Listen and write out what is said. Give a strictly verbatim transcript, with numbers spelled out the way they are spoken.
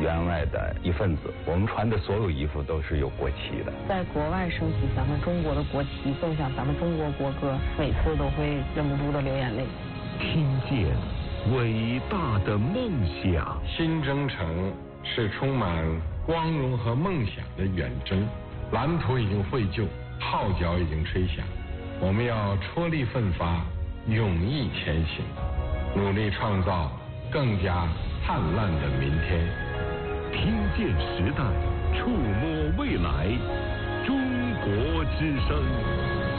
员外的一份子。我们穿的所有衣服都是有国旗的。 在国外升起咱们中国的国旗，奏响咱们中国国歌，每次都会忍不住的流眼泪。 听见伟大的梦想。 新征程是充满光荣和梦想的远征，蓝图已经绘就，号角已经吹响，我们要踔厉奋发，勇毅前行，努力创造更加灿烂的明天。 听见时代，触摸未来，中国之声。